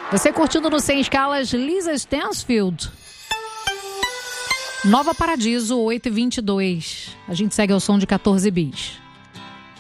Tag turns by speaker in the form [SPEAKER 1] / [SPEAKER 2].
[SPEAKER 1] Você curtindo no Sem Escalas, Lisa Stansfield. Nova Paradiso, 8h22. A gente segue ao som de 14 bis.